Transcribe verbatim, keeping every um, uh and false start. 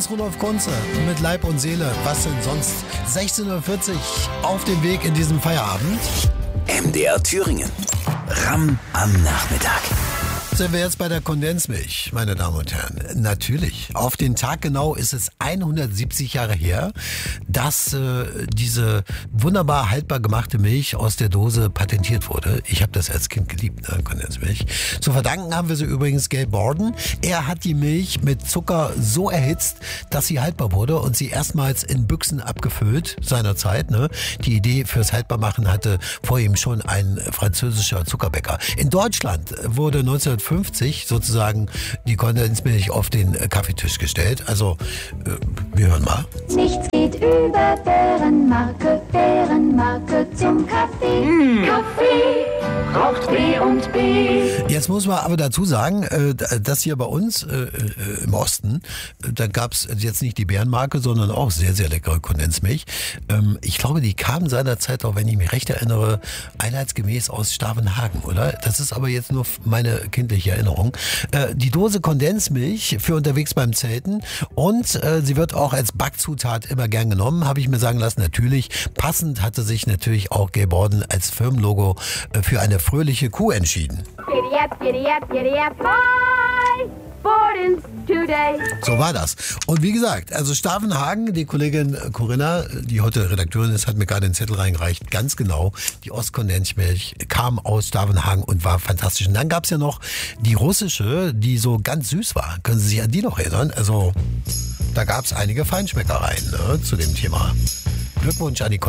Heinz Rudolf Kunze mit Leib und Seele. Was denn sonst? sechzehn Uhr vierzig auf dem Weg in diesem Feierabend. M D R Thüringen. Ramm am Nachmittag. Sind wir jetzt bei der Kondensmilch, meine Damen und Herren? Natürlich. Auf den Tag genau ist es hundertsiebzig Jahre her, dass äh, diese wunderbar haltbar gemachte Milch aus der Dose patentiert wurde. Ich habe das als Kind geliebt, ne, Kondensmilch. Zu verdanken haben wir sie übrigens Gay Borden. Er hat die Milch mit Zucker so erhitzt, dass sie haltbar wurde und sie erstmals in Büchsen abgefüllt seinerzeit. Ne? Die Idee fürs Haltbarmachen hatte vor ihm schon ein französischer Zuckerbäcker. In Deutschland wurde neunzehnhundertfünfzig sozusagen die Kondensmilch auf den Kaffeetisch gestellt. Also, äh, wir hören mal. Nichts geht über Bärenmarke, Bärenmarke zum Kaffee. Mm. Kaffee braucht B und B. Jetzt muss man aber dazu sagen, äh, dass hier bei uns äh, äh, im Osten, äh, da gab es jetzt nicht die Bärenmarke, sondern auch sehr, sehr leckere Kondensmilch. Ähm, ich glaube, die kamen seinerzeit auch, wenn ich mich recht erinnere, einheitsgemäß aus Stavenhagen, oder? Das ist aber jetzt nur meine kindliche Erinnerung. Äh, die Dose Kondensmilch für unterwegs beim Zelten und äh, sie wird auch als Backzutat immer gern genommen, habe ich mir sagen lassen. Natürlich, passend hatte sich natürlich auch Gay Borden als Firmenlogo äh, für eine fröhliche Kuh entschieden. Giddy up, giddy up, giddy up, bye! Bordens today. So war das. Und wie gesagt, also Stavenhagen, die Kollegin Corinna, die heute Redakteurin ist, hat mir gerade den Zettel reingereicht. Ganz genau, die Ostkondensmilch kam aus Stavenhagen und war fantastisch. Und dann gab es ja noch die russische, die so ganz süß war. Können Sie sich an die noch erinnern? Also da gab es einige Feinschmeckereien, ne, zu dem Thema. Glückwunsch an die Kon